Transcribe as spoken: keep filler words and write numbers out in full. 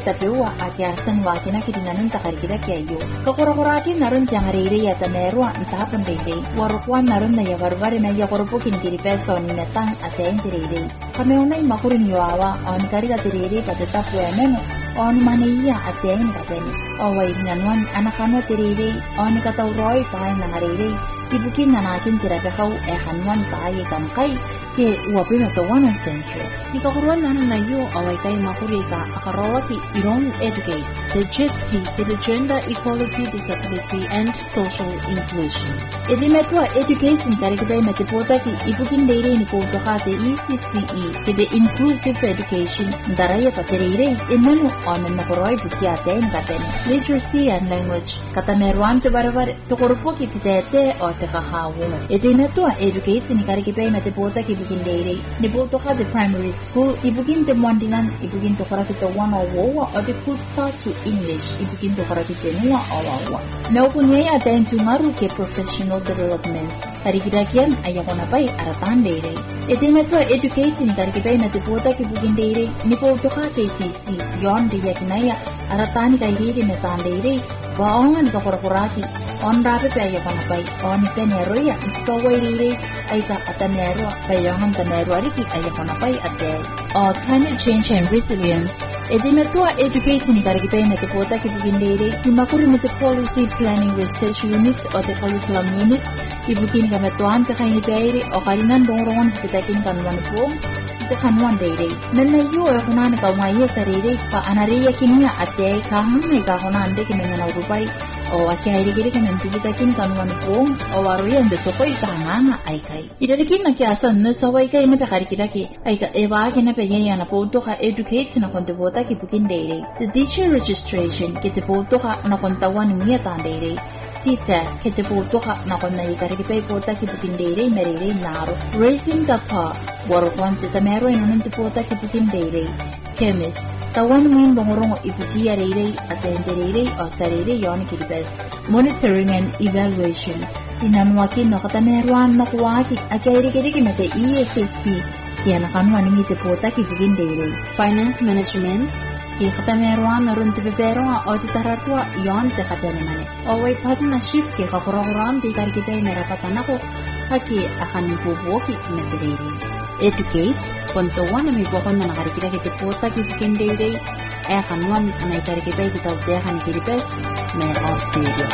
tapewa akiasan wakina kidinanan takarikida kiayo kakorakoraki narun jangarere ya tamerwa ntapon dede warukwan narun na yavarvari na yakoropokin kiripeso ni metang aten terere kameunai makurin yoawa on karika terere katetapu emeno on maniya aten katene awai nanwan anakanwa terere on katauroi pai nangarere ibukin nanakin tirakau ehanwan pai kamkai ke wapino to one century nikakuruan nanu na yo awai kai makurika akarawaki iron educate the jetsi to the gender equality disability and social inclusion edimetwa educate nkarikidai metipota ki ibukin deire ni ko tohate E C C E ke the inclusive education ndaraya paterire emanu on na koroi bukia ten katen literacy and language katamerwan te barabar to korpoki tete o te kahawo edimetwa educate nkarikidai metipota ki ibugin deire nibo to ha the primary school ibugin de mondilan ibugin to kara kita one or wo or the could start to English ibugin to kara kita nuwa awawa na upunye ya tentu ngaru ke professional development tarikida kian ayakona pai aratan deire etemeto educate ni tarikida na tepota ki ibugin deire nibo to ha ke T C yon de yaknaya aratani kai deire metan deire waongan ka korporati on rape pe ayakona pai on teneroya iskawai deire aika atanero payangan tanero ariki ayakona pai ate or climate change and resilience edimetua educating ni karikipay na tepota kibugindere imakuri ni policy planning research units or the curriculum units ibukin kametuan ka kainipere o kalinan dongorongon kitakin kanwan po ite kanwan deire nanayo e kunan ka umaya sarere pa anariya kinia ate kahamme ka kunan de kinana urupai o akiairi giri kamen tigitakin kanwan po o waruya nde tokoi kahanga aikai idarikin na kiasan no sawai kai na pekarikiraki aika eva kena peyaya na po to ka educate na kontebota kibukin deire the teacher registration kite po to ka na kontawan miya tandere sita kete po to ka na konna ikarikipay po ta kibukin deire merere naro raising the pa warokwan te tamero inunun te po ta kibukin deire chemist tawan min bongorongo iputia reire atenderere o sarere yon kiribes monitoring and evaluation inanwaki no katameruan no kuwaki akairikiriki mete E S S P kia nakanwa ni te po ta kibukin deire finance management ki katameruan narun te bebero o te taratua yon te katenemane o partnership ki kakorogoran te karikipay merapatanako haki akanin pubuoki meterere educate ponto wana mi bokon na nakarikira kite pota kibukin deire e kanwan na ikarikipay kita utehan kiripes me Australia